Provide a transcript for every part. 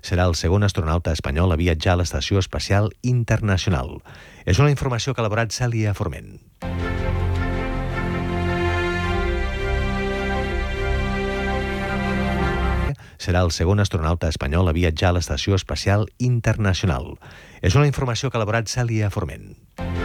serà el segon astronauta espanyol a viatjar a l'Estació Espacial Internacional. És una informació que ha elaborat Cèlia Forment. Serà el segon astronauta espanyol a viatjar a l'Estació Espacial Internacional. És una informació que ha elaborat Cèlia Forment.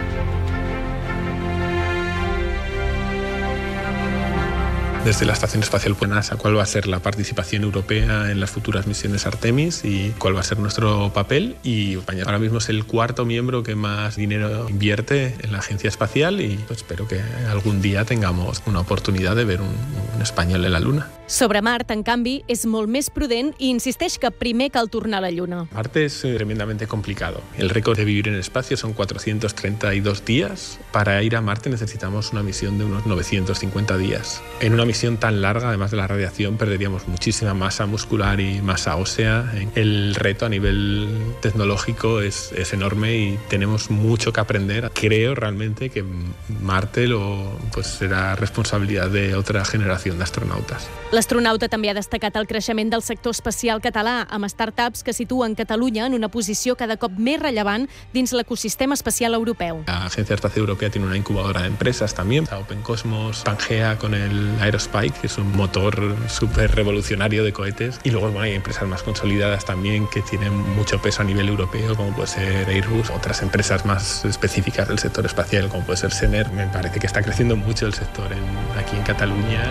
Desde la Estación Espacial NASA, cuál va a ser la participación europea en las futuras misiones Artemis y cuál va a ser nuestro papel. Y España ahora mismo es el cuarto miembro que más dinero invierte en la agencia espacial y espero que algún día tengamos una oportunidad de ver un español en la Luna. Sobre Mart, en canvi, és molt més prudent i insisteix que primer cal tornar a la Lluna. Marte es tremendamente complicado. El récord de vivir en el espacio son 432 días. Para ir a Marte necesitamos una misión de unos 950 días. En una misión tan larga, además de la radiación, perderíamos muchísima masa muscular y masa ósea. El reto a nivel tecnológico es enorme y tenemos mucho que aprender. Creo realmente que Marte será responsabilidad de otra generación de astronautas. L'astronauta també ha destacat el creixement del sector espacial català, amb startups que situen Catalunya en una posició cada cop més rellevant dins l'ecosistema espacial europeu. La Agencia Espacial Europea tiene una incubadora de empresas también. Open Cosmos, Pangea con el Aerospike, que es un motor súper revolucionario de cohetes. Y luego hay empresas más consolidadas también que tienen mucho peso a nivel europeo, como puede ser Airbus, otras empresas más específicas del sector espacial, como puede ser Sener. Me parece que está creciendo mucho el sector aquí en Catalunya.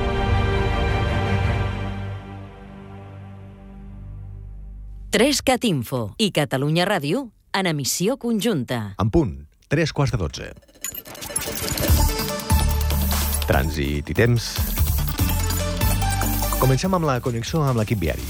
3CAT Info i Catalunya Ràdio en emissió conjunta. En punt, 3:15. Trànsit i temps. Comencem amb la connexió amb l'equip viari.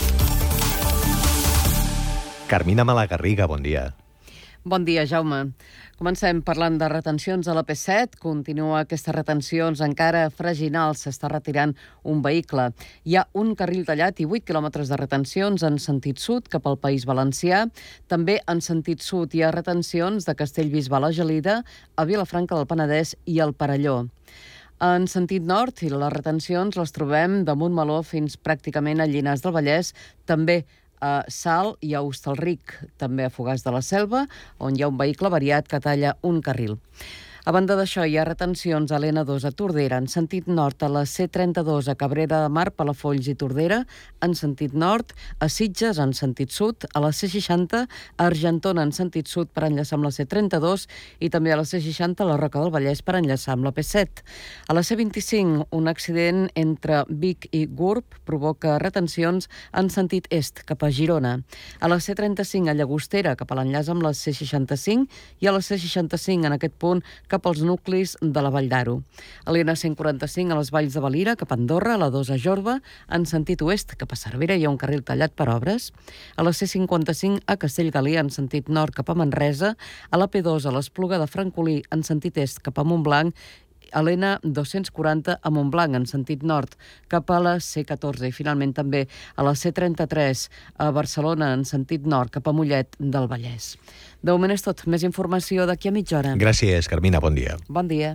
Carmina Malagarriga, bon dia. Bon dia, Jaume. Comencem parlant de retencions a la P7. Continua aquestes retencions encara freginals. S'està retirant un vehicle. Hi ha un carril tallat i 8 quilòmetres de retencions en sentit sud cap al País Valencià. També en sentit sud hi ha retencions de Castellbisbal a Gelida, a Vilafranca del Penedès i al Perelló. En sentit nord, les retencions les trobem de Montmeló fins pràcticament a Llinars del Vallès, també a Salt i a Hostalric, també a Fogars de la Selva, on hi ha un vehicle variat que talla un carril. A banda d'això, hi ha retencions a l'N2 a Tordera, en sentit nord, a la C32 a Cabrera de Mar, Palafolls i Tordera, en sentit nord, a Sitges, en sentit sud, a la C60, a Argentona, en sentit sud, per enllaçar amb la C32, i també a la C60, a la Roca del Vallès, per enllaçar amb la P7. A la C25, un accident entre Vic i Gurb provoca retencions en sentit est, cap a Girona. A la C35, a Llagostera, cap a l'enllaç amb la C65, i a la C65, en aquest punt, cap als nuclis de la Vall d'Aro. A l'N145 a les Valls de Valira, cap a Andorra, a la 2 a Jorba, en sentit oest, cap a Cervera, hi ha un carril tallat per obres. A la C55 a Castellgalí, en sentit nord, cap a Manresa, a la P2 a l'Espluga de Francolí, en sentit est, cap a Montblanc, a l'N240 a Montblanc, en sentit nord, cap a la C14 i finalment també a la C33 a Barcelona, en sentit nord, cap a Mollet del Vallès. De moment és tot. Més informació d'aquí a mitja hora. Gràcies, Carmina. Bon dia. Bon dia.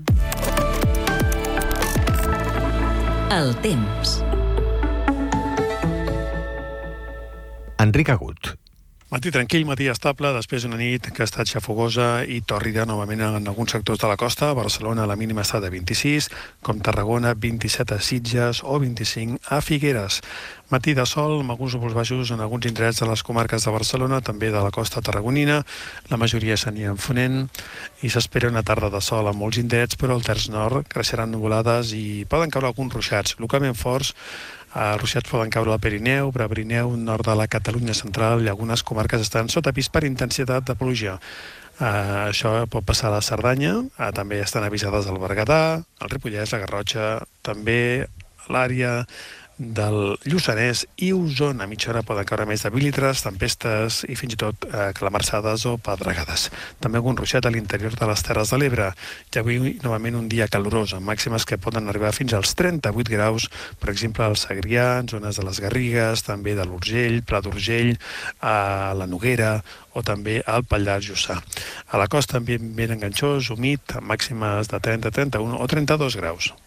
El temps. Enric Agut. Matí tranquil, matí estable, després d'una nit que ha estat xafogosa i tòrrida novament en alguns sectors de la costa. A Barcelona la mínima està de 26, com Tarragona 27 a Sitges o 25 a Figueres. Matí de sol amb alguns núvols baixos en alguns indrets de les comarques de Barcelona, també de la costa tarragonina. La majoria s'anirà enfonent i s'espera una tarda de sol en molts indrets, però al terç nord creixeran nuvolades i poden caure alguns ruixats, localment forts. Els ruixats poden caure al Pirineu, Prepirineu, nord de la Catalunya central i algunes comarques estan sota avís per intensitat de pluja. Això pot passar a la Cerdanya, també estan avisades al Berguedà, al Ripollès, la Garrotxa, també l'àrea del Lluçanès i Osona. A mitja hora poden caure més de 20 litres, tempestes i fins i tot calamarsades o pedregades. També algun ruixat a l'interior de les Terres de l'Ebre. I avui, novament, un dia calorós, amb màximes que poden arribar fins als 38 graus, per exemple, al Segrià, en zones de les Garrigues, també de l'Urgell, Pla d'Urgell, a la Noguera o també al Pallars Jussà. A la costa, ambient ben enganxós, humit, amb màximes de 30, 31 o 32 graus.